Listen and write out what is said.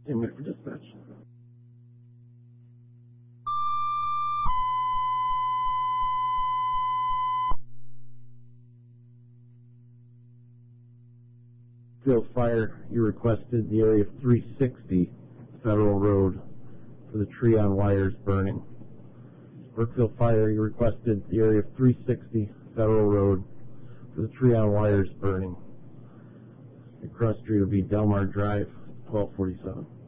Stand by for dispatch. Brookfield Fire, you requested the area of 360 Federal Road for the tree on wires burning. Brookfield Fire, you requested the area of 360 Federal Road for the tree on wires burning. The cross street will be Delmar Drive, 1247.